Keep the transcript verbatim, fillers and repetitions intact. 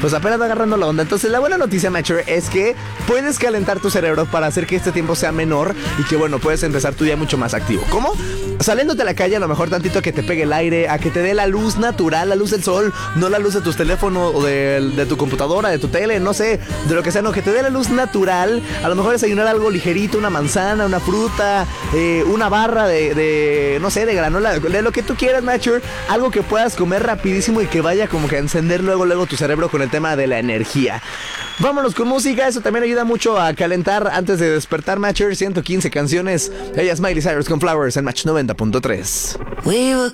pues apenas va agarrando la onda. Entonces la buena noticia, Matcher, es que puedes calentar tu cerebro para hacer que este tiempo sea menor y que bueno, puedes empezar tu día mucho más activo. ¿Cómo? Saliéndote a la calle, a lo mejor tantito a que te pegue el aire, a que te dé la luz natural, la luz del sol, no la luz de tus teléfonos o de, de tu computadora, de tu tele, no sé, de lo que sea, no, que te dé la luz natural. A lo mejor desayunar algo ligerito, una manzana, una fruta, eh, una barra de, de, no sé, de granola, de lo que tú quieras, Matcher, algo que puedas comer rapidísimo y que vaya como que a encender luego, luego tu cerebro con el tema de la energía. Vámonos con música, eso también ayuda mucho a calentar antes de despertar, Matcher. ciento quince canciones, ella es Miley Cyrus con Flowers en Match noventa punto tres. We were